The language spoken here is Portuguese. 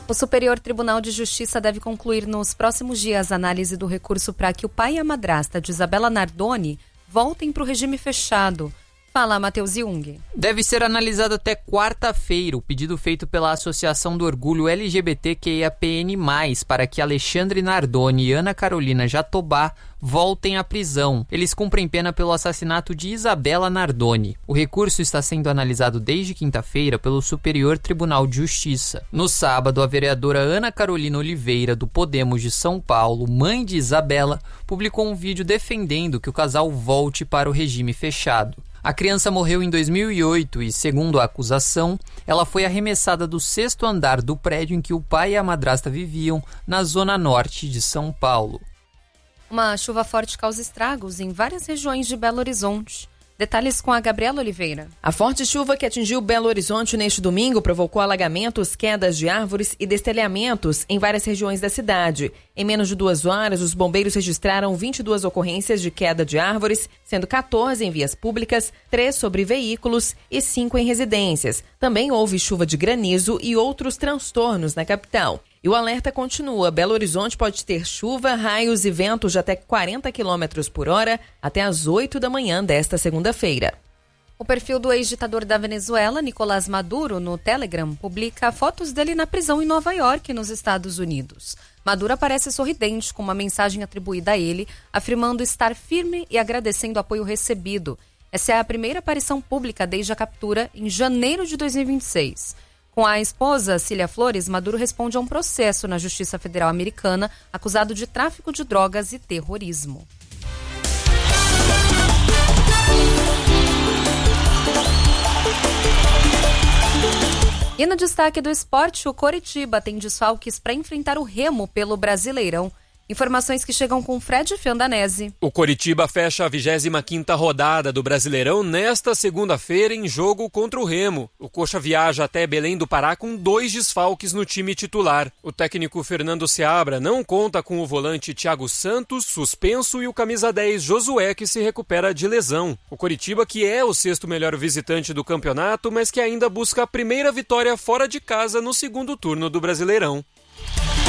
O Superior Tribunal de Justiça deve concluir nos próximos dias a análise do recurso para que o pai e a madrasta de Isabela Nardoni voltem para o regime fechado. Fala, Matheus Jung. Deve ser analisado até quarta-feira o pedido feito pela Associação do Orgulho LGBTQIAPN+, para que Alexandre Nardoni e Ana Carolina Jatobá voltem à prisão. Eles cumprem pena pelo assassinato de Isabela Nardoni. O recurso está sendo analisado desde quinta-feira pelo Superior Tribunal de Justiça. No sábado, a vereadora Ana Carolina Oliveira, do Podemos de São Paulo, mãe de Isabela, publicou um vídeo defendendo que o casal volte para o regime fechado. A criança morreu em 2008 e, segundo a acusação, ela foi arremessada do 6º andar do prédio em que o pai e a madrasta viviam, na zona norte de São Paulo. Uma chuva forte causa estragos em várias regiões de Belo Horizonte. Detalhes com a Gabriela Oliveira. A forte chuva que atingiu Belo Horizonte neste domingo provocou alagamentos, quedas de árvores e destelhamentos em várias regiões da cidade. Em menos de 2 horas, os bombeiros registraram 22 ocorrências de queda de árvores, sendo 14 em vias públicas, 3 sobre veículos e 5 em residências. Também houve chuva de granizo e outros transtornos na capital. E o alerta continua. Belo Horizonte pode ter chuva, raios e ventos de até 40 km por hora até às 8 da manhã desta segunda-feira. O perfil do ex-ditador da Venezuela, Nicolás Maduro, no Telegram, publica fotos dele na prisão em Nova York, nos Estados Unidos. Maduro aparece sorridente com uma mensagem atribuída a ele, afirmando estar firme e agradecendo o apoio recebido. Essa é a primeira aparição pública desde a captura em janeiro de 2026. Com a esposa, Cília Flores, Maduro responde a um processo na Justiça Federal Americana acusado de tráfico de drogas e terrorismo. E no destaque do esporte, o Coritiba tem desfalques para enfrentar o Remo pelo Brasileirão. Informações que chegam com Fred Fiandanese. O Coritiba fecha a 25ª rodada do Brasileirão nesta segunda-feira em jogo contra o Remo. O Coxa viaja até Belém do Pará com 2 desfalques no time titular. O técnico Fernando Seabra não conta com o volante Thiago Santos, suspenso, e o camisa 10 Josué, que se recupera de lesão. O Coritiba, que é o 6º melhor visitante do campeonato, mas que ainda busca a primeira vitória fora de casa no segundo turno do Brasileirão.